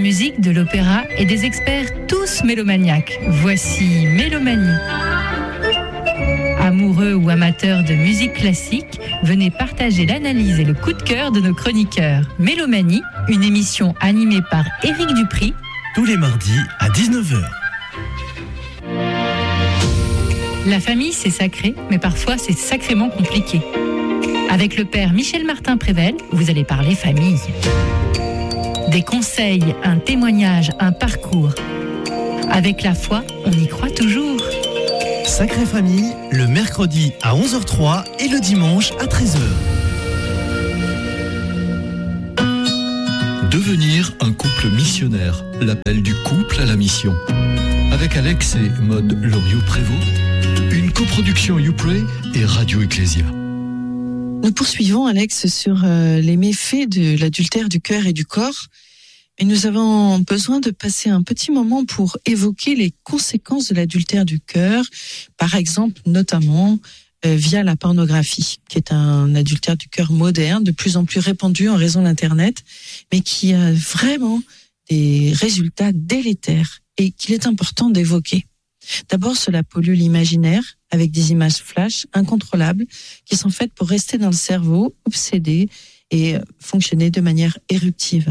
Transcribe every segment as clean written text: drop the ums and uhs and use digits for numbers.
musique, de l'opéra et des experts tous mélomaniaques. Voici Mélomanie. Amoureux ou amateurs de musique classique, venez partager l'analyse et le coup de cœur de nos chroniqueurs. Mélomanie, une émission animée par Éric Dupri. Tous les mardis à 19h. La famille, c'est sacré, mais parfois c'est sacrément compliqué. Avec le père Michel Martin-Prével, vous allez parler famille. Des conseils, un témoignage, un parcours. Avec la foi, on y croit toujours. Sacrée Famille, le mercredi à 11h03 et le dimanche à 13h. Devenir un couple missionnaire, l'appel du couple à la mission. Avec Alex et Maude Loriot-Prévost, une coproduction YouPray et Radio Ecclésia. Nous poursuivons, Alex, sur les méfaits de l'adultère du cœur et du corps. Et nous avons besoin de passer un petit moment pour évoquer les conséquences de l'adultère du cœur, par exemple, notamment via la pornographie, qui est un adultère du cœur moderne, de plus en plus répandu en raison d'Internet, mais qui a vraiment des résultats délétères et qu'il est important d'évoquer. D'abord, cela pollue l'imaginaire avec des images flash incontrôlables qui sont faites pour rester dans le cerveau, obséder et fonctionner de manière éruptive.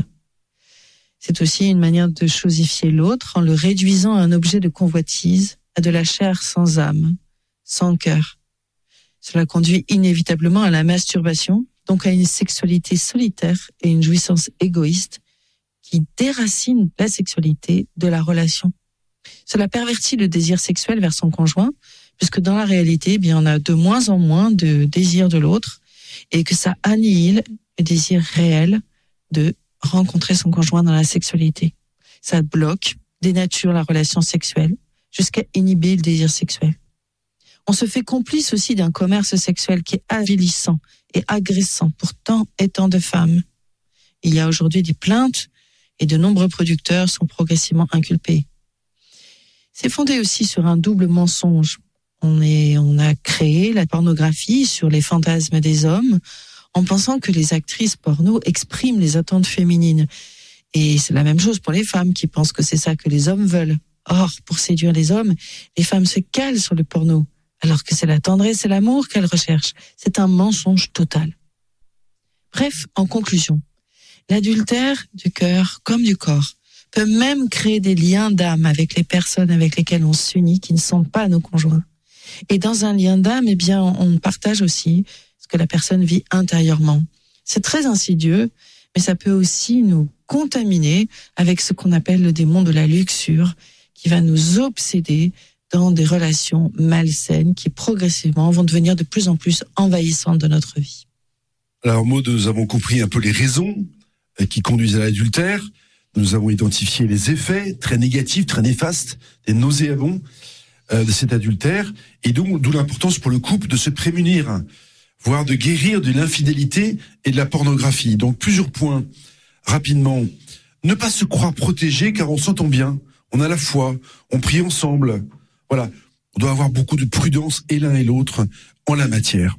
C'est aussi une manière de chosifier l'autre en le réduisant à un objet de convoitise, à de la chair sans âme, sans cœur. Cela conduit inévitablement à la masturbation, donc à une sexualité solitaire et une jouissance égoïste qui déracine la sexualité de la relation. Cela pervertit le désir sexuel vers son conjoint, puisque dans la réalité, on a de moins en moins de désir de l'autre et que ça annihile le désir réel de rencontrer son conjoint dans la sexualité. Ça bloque, dénature la relation sexuelle jusqu'à inhiber le désir sexuel. On se fait complice aussi d'un commerce sexuel qui est avilissant et agressant pour tant et tant de femmes. Il y a aujourd'hui des plaintes et de nombreux producteurs sont progressivement inculpés. C'est fondé aussi sur un double mensonge. On a créé la pornographie sur les fantasmes des hommes en pensant que les actrices porno expriment les attentes féminines. Et c'est la même chose pour les femmes qui pensent que c'est ça que les hommes veulent. Or, pour séduire les hommes, les femmes se calent sur le porno, alors que c'est la tendresse et l'amour qu'elles recherchent. C'est un mensonge total. Bref, en conclusion, l'adultère du cœur comme du corps peut même créer des liens d'âme avec les personnes avec lesquelles on s'unit qui ne sont pas nos conjoints. Et dans un lien d'âme, on partage aussi ce que la personne vit intérieurement. C'est très insidieux, mais ça peut aussi nous contaminer avec ce qu'on appelle le démon de la luxure, qui va nous obséder dans des relations malsaines qui progressivement vont devenir de plus en plus envahissantes de notre vie. Alors Maud, nous avons compris un peu les raisons qui conduisent à l'adultère. Nous avons identifié les effets très négatifs, très néfastes, des nauséabonds de cet adultère. Et donc, d'où l'importance pour le couple de se prémunir, voire de guérir de l'infidélité et de la pornographie. Donc, plusieurs points, rapidement. Ne pas se croire protégé car on s'entend bien. On a la foi, on prie ensemble. Voilà, on doit avoir beaucoup de prudence et l'un et l'autre en la matière.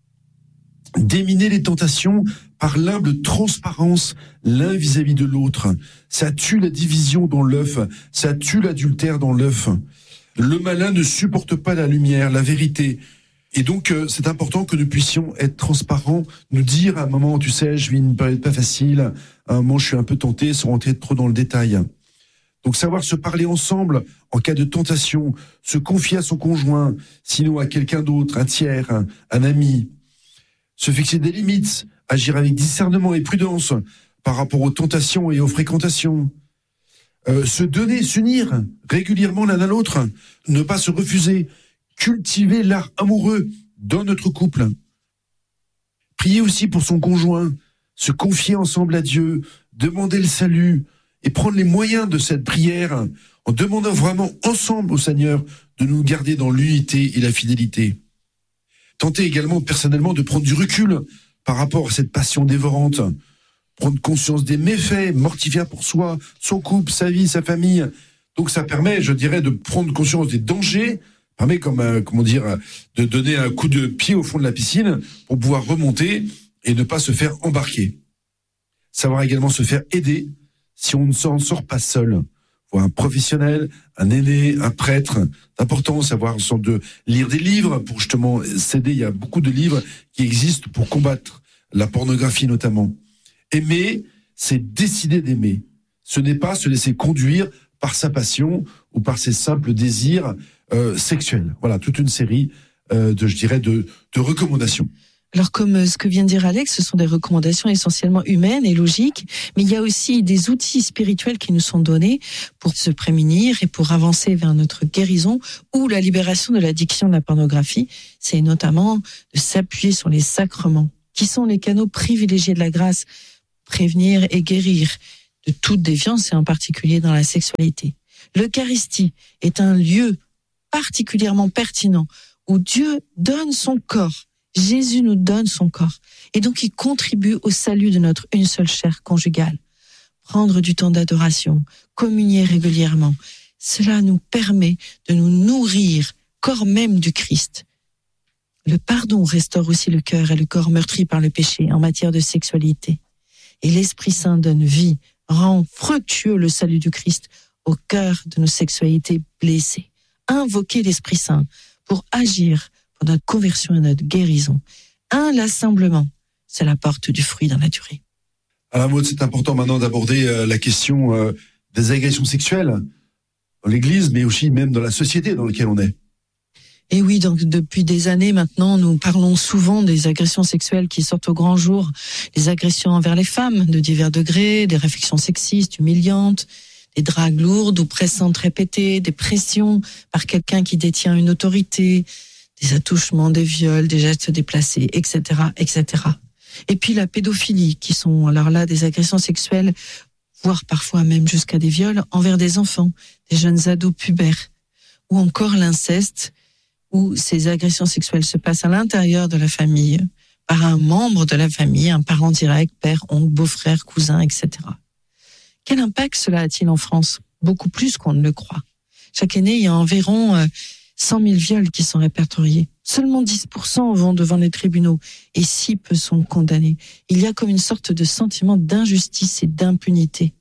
Déminer les tentations par l'humble transparence l'un vis-à-vis de l'autre. Ça tue la division dans l'œuf, ça tue l'adultère dans l'œuf. Le malin ne supporte pas la lumière, la vérité. Et donc, c'est important que nous puissions être transparents, nous dire à un moment, tu sais, je vis une période pas facile, à un moment, je suis un peu tenté, sans rentrer trop dans le détail. Donc, savoir se parler ensemble en cas de tentation, se confier à son conjoint, sinon à quelqu'un d'autre, un tiers, un ami. Se fixer des limites, agir avec discernement et prudence par rapport aux tentations et aux fréquentations. Se donner, s'unir régulièrement l'un à l'autre, ne pas se refuser, cultiver l'art amoureux dans notre couple. Prier aussi pour son conjoint, se confier ensemble à Dieu, demander le salut et prendre les moyens de cette prière en demandant vraiment ensemble au Seigneur de nous garder dans l'unité et la fidélité. Tenter également personnellement de prendre du recul par rapport à cette passion dévorante, prendre conscience des méfaits mortifères pour soi, son couple, sa vie, sa famille. Donc ça permet, je dirais, de prendre conscience des dangers, permet de donner un coup de pied au fond de la piscine pour pouvoir remonter et ne pas se faire embarquer. Savoir également se faire aider si on ne s'en sort pas seul, faut un professionnel, un aîné, un prêtre. C'est important de lire des livres pour justement s'aider. Il y a beaucoup de livres qui existent pour combattre la pornographie notamment. Aimer, c'est décider d'aimer. Ce n'est pas se laisser conduire par sa passion ou par ses simples désirs sexuels. Voilà, toute une série de recommandations. Alors, comme ce que vient de dire Alex, ce sont des recommandations essentiellement humaines et logiques, mais il y a aussi des outils spirituels qui nous sont donnés pour se prémunir et pour avancer vers notre guérison ou la libération de l'addiction de la pornographie. C'est notamment de s'appuyer sur les sacrements, qui sont les canaux privilégiés de la grâce, prévenir et guérir de toute déviance et en particulier dans la sexualité. L'Eucharistie est un lieu particulièrement pertinent où Dieu donne son corps. Jésus nous donne son corps. Et donc, il contribue au salut de notre une seule chair conjugale. Prendre du temps d'adoration, communier régulièrement, cela nous permet de nous nourrir, corps même du Christ. Le pardon restaure aussi le cœur et le corps meurtri par le péché en matière de sexualité. Et l'Esprit Saint donne vie, rend fructueux le salut du Christ au cœur de nos sexualités blessées. Invoquer l'Esprit Saint pour agir pour notre conversion et notre guérison. Inlassablement, c'est la porte du fruit dans la durée. Alors Maud, c'est important maintenant d'aborder la question des agressions sexuelles dans l'Église, mais aussi même dans la société dans laquelle on est. Et oui, donc depuis des années maintenant, nous parlons souvent des agressions sexuelles qui sortent au grand jour, les agressions envers les femmes de divers degrés, des réflexions sexistes, humiliantes, des dragues lourdes ou pressantes répétées, des pressions par quelqu'un qui détient une autorité, des attouchements, des viols, des gestes déplacés, etc., etc. Et puis la pédophilie, qui sont alors là des agressions sexuelles, voire parfois même jusqu'à des viols envers des enfants, des jeunes ados pubères, ou encore l'inceste, où ces agressions sexuelles se passent à l'intérieur de la famille, par un membre de la famille, un parent direct, père, oncle, beau-frère, cousin, etc. Quel impact cela a-t-il en France ? Beaucoup plus qu'on ne le croit. Chaque année, il y a environ 100 000 viols qui sont répertoriés. Seulement 10% vont devant les tribunaux et si peu sont condamnés. Il y a comme une sorte de sentiment d'injustice et d'impunité.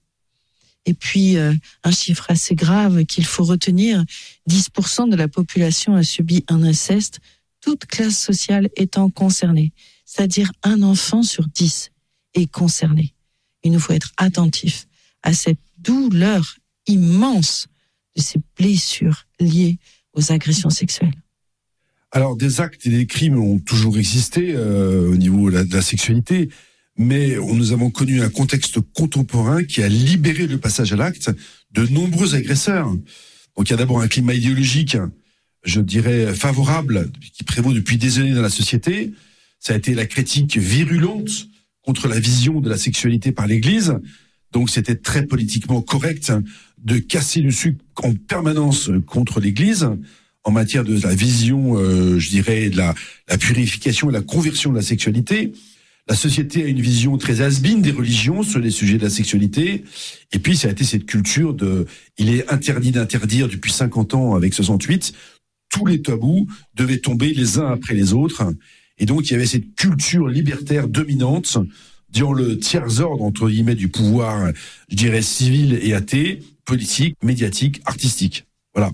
Et puis, un chiffre assez grave qu'il faut retenir, 10% de la population a subi un inceste, toute classe sociale étant concernée. C'est-à-dire un enfant sur 10 est concerné. Il nous faut être attentifs à cette douleur immense de ces blessures liées aux agressions sexuelles. Alors, des actes et des crimes ont toujours existé au niveau de la sexualité, mais nous avons connu un contexte contemporain qui a libéré le passage à l'acte de nombreux agresseurs. Donc, il y a d'abord un climat idéologique, je dirais, favorable, qui prévaut depuis des années dans la société. Ça a été la critique virulente contre la vision de la sexualité par l'Église. Donc, c'était très politiquement correct de casser le sucre en permanence contre l'Église en matière de la vision, je dirais, de la purification et la conversion de la sexualité. La société a une vision très has-been des religions sur les sujets de la sexualité. Et puis, ça a été cette culture il est interdit d'interdire depuis 50 ans avec 68. Tous les tabous devaient tomber les uns après les autres. Et donc, il y avait cette culture libertaire dominante dans le tiers-ordre, entre guillemets, du pouvoir, je dirais, civil et athée, politique, médiatique, artistique. Voilà.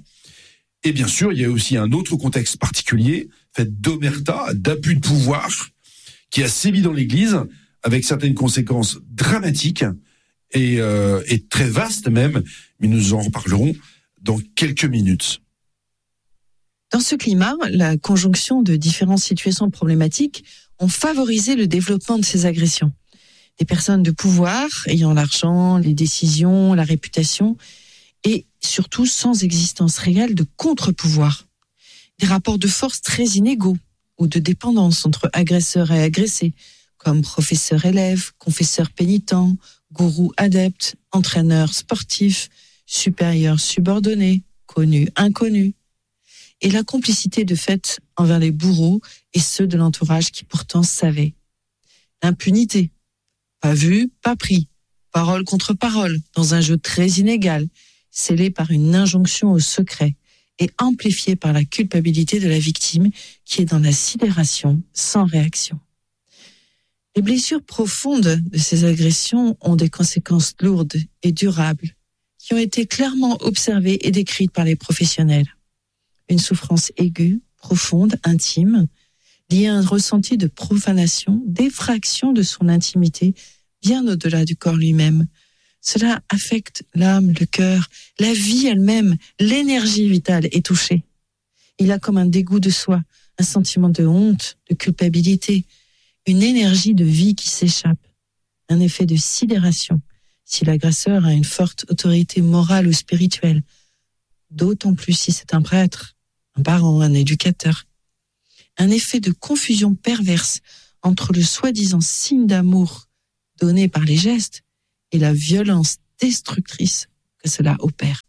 Et bien sûr, il y a aussi un autre contexte particulier, fait d'omerta, d'abus de pouvoir, qui a sévi dans l'Église, avec certaines conséquences dramatiques et très vastes même, mais nous en reparlerons dans quelques minutes. Dans ce climat, la conjonction de différentes situations problématiques ont favorisé le développement de ces agressions. Des personnes de pouvoir, ayant l'argent, les décisions, la réputation, et surtout sans existence réelle de contre-pouvoir. Des rapports de force très inégaux, ou de dépendance entre agresseurs et agressés, comme professeur-élève, confesseur-pénitent, gourou-adepte, entraîneur sportif, supérieur-subordonné, connu-inconnu. Et la complicité de fait envers les bourreaux et ceux de l'entourage qui pourtant savaient. L'impunité, pas vu, pas pris, parole contre parole, dans un jeu très inégal, scellé par une injonction au secret, et amplifié par la culpabilité de la victime qui est dans la sidération sans réaction. Les blessures profondes de ces agressions ont des conséquences lourdes et durables qui ont été clairement observées et décrites par les professionnels. Une souffrance aiguë, profonde, intime, liée à un ressenti de profanation, d'effraction de son intimité, bien au-delà du corps lui-même. Cela affecte l'âme, le cœur, la vie elle-même, l'énergie vitale est touchée. Il a comme un dégoût de soi, un sentiment de honte, de culpabilité, une énergie de vie qui s'échappe, un effet de sidération si l'agresseur a une forte autorité morale ou spirituelle, d'autant plus si c'est un prêtre, un parent, un éducateur. Un effet de confusion perverse entre le soi-disant signe d'amour donné par les gestes et la violence destructrice que cela opère.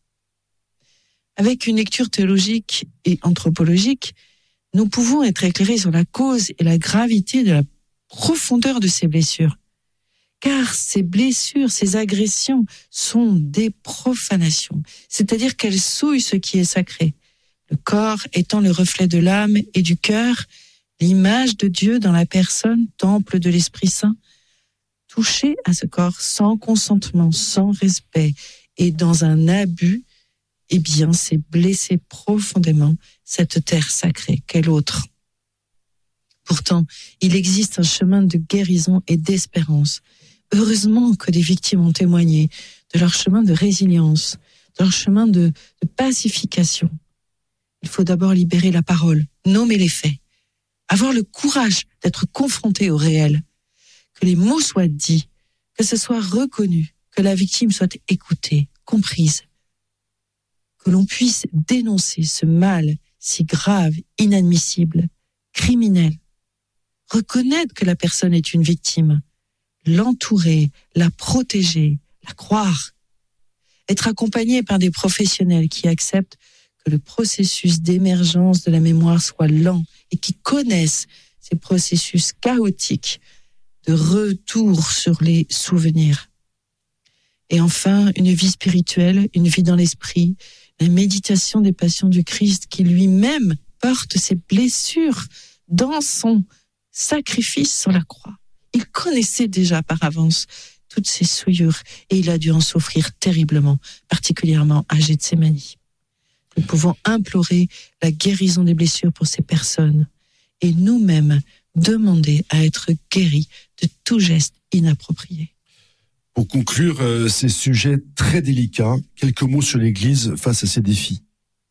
Avec une lecture théologique et anthropologique, nous pouvons être éclairés sur la cause et la gravité de la profondeur de ces blessures. Car ces blessures, ces agressions sont des profanations, c'est-à-dire qu'elles souillent ce qui est sacré. Le corps étant le reflet de l'âme et du cœur, l'image de Dieu dans la personne, temple de l'Esprit Saint, toucher à ce corps sans consentement, sans respect et dans un abus, eh bien, c'est blesser profondément cette terre sacrée qu'est l'autre. Pourtant, il existe un chemin de guérison et d'espérance. Heureusement que des victimes ont témoigné de leur chemin de résilience, de leur chemin de pacification. Il faut d'abord libérer la parole, nommer les faits, avoir le courage d'être confronté au réel, que les mots soient dits, que ce soit reconnu, que la victime soit écoutée, comprise, que l'on puisse dénoncer ce mal si grave, inadmissible, criminel, reconnaître que la personne est une victime, l'entourer, la protéger, la croire, être accompagné par des professionnels qui acceptent que le processus d'émergence de la mémoire soit lent et qui connaissent ces processus chaotiques de retour sur les souvenirs. Et enfin, une vie spirituelle, une vie dans l'esprit, la méditation des passions du Christ qui lui-même porte ses blessures dans son sacrifice sur la croix. Il connaissait déjà par avance toutes ces souillures et il a dû en souffrir terriblement, particulièrement à Gethsémani. Nous pouvons implorer la guérison des blessures pour ces personnes et nous-mêmes demander à être guéris de tout geste inapproprié. Pour conclure ces sujets très délicats, quelques mots sur l'Église face à ces défis.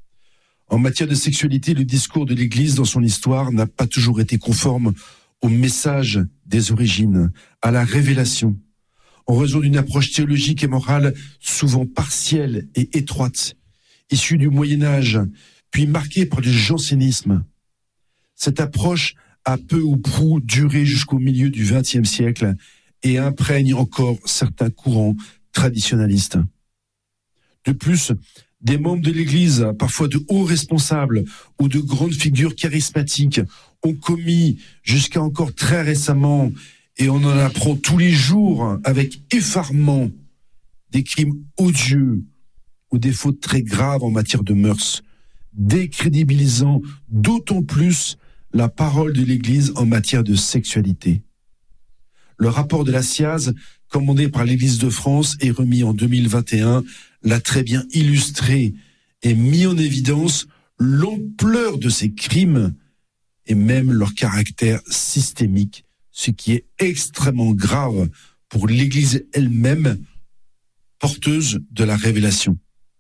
En matière de sexualité, le discours de l'Église dans son histoire n'a pas toujours été conforme au message des origines, à la révélation, en raison d'une approche théologique et morale souvent partielle et étroite, issue du Moyen-Âge, puis marquée par du jansénisme. Cette approche a peu ou prou duré jusqu'au milieu du XXe siècle et imprègne encore certains courants traditionnalistes. De plus, des membres de l'Église, parfois de hauts responsables ou de grandes figures charismatiques, ont commis jusqu'à encore très récemment, et on en apprend tous les jours avec effarement, des crimes odieux ou des fautes très graves en matière de mœurs, décrédibilisant d'autant plus la parole de l'Église en matière de sexualité. Le rapport de la SIAZ, commandé par l'Église de France et remis en 2021, l'a très bien illustré et mis en évidence l'ampleur de ces crimes et même leur caractère systémique, ce qui est extrêmement grave pour l'Église elle-même, porteuse de la révélation.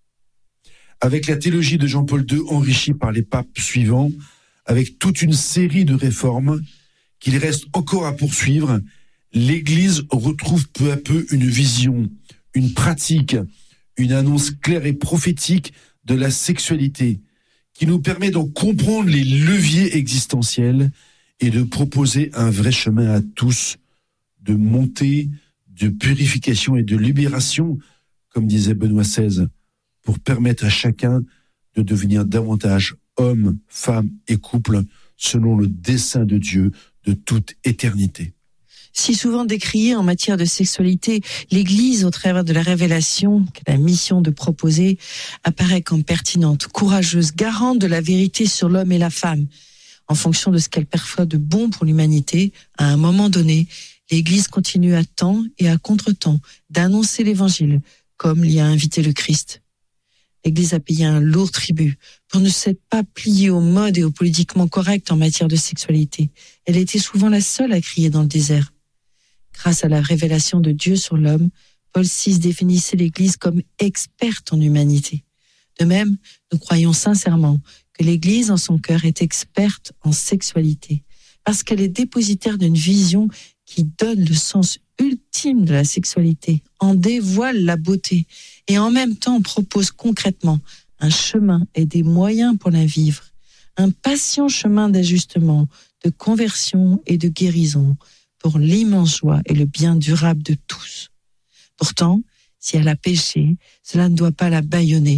Avec la théologie de Jean-Paul II enrichie par les papes suivants, avec toute une série de réformes qu'il reste encore à poursuivre, l'Église retrouve peu à peu une vision, une pratique, une annonce claire et prophétique de la sexualité qui nous permet d'en comprendre les leviers existentiels et de proposer un vrai chemin à tous, de montée, de purification et de libération, comme disait Benoît XVI, pour permettre à chacun de devenir davantage homme, femme et couple selon le dessein de Dieu de toute éternité. Si souvent décriée en matière de sexualité, l'Église, au travers de la révélation qu'elle a la mission de proposer, apparaît comme pertinente, courageuse, garante de la vérité sur l'homme et la femme, en fonction de ce qu'elle perçoit de bon pour l'humanité à un moment donné L'Église continue à temps et à contre-temps d'annoncer l'Évangile, comme l'y a invité le Christ. L'Église a payé un lourd tribut pour ne s'être pas pliée aux modes et au politiquement correct en matière de sexualité. Elle était souvent la seule à crier dans le désert. Grâce à la révélation de Dieu sur l'homme, Paul VI définissait l'Église comme experte en humanité. De même, nous croyons sincèrement que l'Église en son cœur est experte en sexualité, parce qu'elle est dépositaire d'une vision qui donne le sens ultime de la sexualité, en dévoile la beauté et en même temps propose concrètement un chemin et des moyens pour la vivre, un patient chemin d'ajustement, de conversion et de guérison pour l'immense joie et le bien durable de tous. Pourtant, si elle a péché, cela ne doit pas la bâillonner,